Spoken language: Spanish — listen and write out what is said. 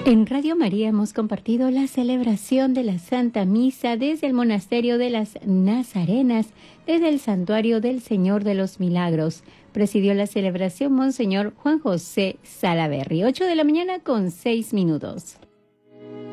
En Radio María hemos compartido la celebración de la Santa Misa desde el Monasterio de las Nazarenas, desde el Santuario del Señor de los Milagros. Presidió la celebración Monseñor Juan José Salaverry. 8 de la mañana con 6 minutos.